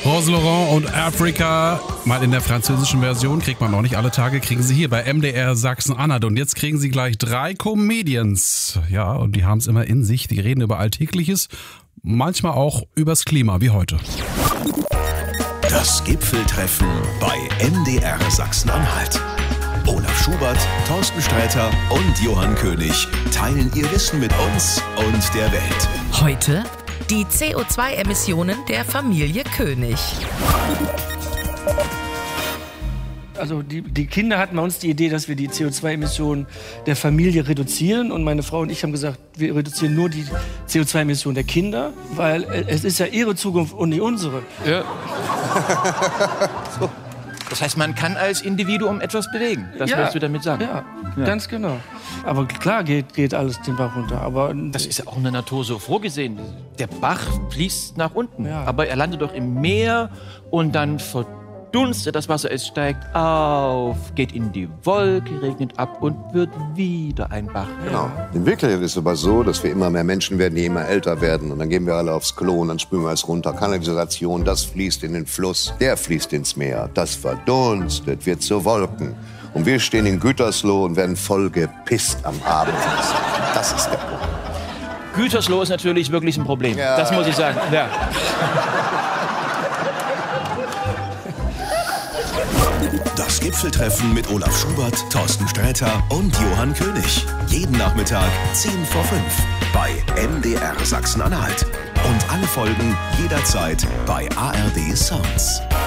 Rose Laurent und Africa, mal in der französischen Version, kriegt man noch nicht alle Tage, kriegen Sie hier bei MDR Sachsen-Anhalt. Und jetzt kriegen Sie gleich 3 Comedians. Ja, und die haben es immer in sich. Die reden über Alltägliches, manchmal auch übers Klima, wie heute. Das Gipfeltreffen bei MDR Sachsen-Anhalt. Olaf Schubert, Thorsten Sträter und Johann König teilen ihr Wissen mit uns und der Welt. Heute die CO2-Emissionen der Familie König. Also die Kinder hatten bei uns die Idee, dass wir die CO2-Emissionen der Familie reduzieren. Und meine Frau und ich haben gesagt, wir reduzieren nur die CO2-Emissionen der Kinder, weil es ist ja ihre Zukunft und nicht unsere. Ja. So. Das heißt, man kann als Individuum etwas bewegen. Das willst du damit sagen? Ja, ganz genau. Aber klar geht alles den Bach runter. Aber das ist ja auch in der Natur so vorgesehen. Der Bach fließt nach unten, aber er landet doch im Meer und dann verdunstet das Wasser, es steigt auf, geht in die Wolke, regnet ab und wird wieder ein Bach. Genau. In Wirklichkeit ist es aber so, dass wir immer mehr Menschen werden, die immer älter werden. Und dann gehen wir alle aufs Klo und dann spülen wir es runter. Kanalisation, das fließt in den Fluss, der fließt ins Meer. Das verdunstet, wird zu Wolken. Und wir stehen in Gütersloh und werden voll gepisst am Abend. Das ist der Punkt. Gütersloh ist natürlich wirklich ein Problem. Ja. Das muss ich sagen. Ja. Das Gipfeltreffen mit Olaf Schubert, Thorsten Sträter und Johann König. Jeden Nachmittag 10 vor 5 bei MDR Sachsen-Anhalt. Und alle Folgen jederzeit bei ARD Sounds.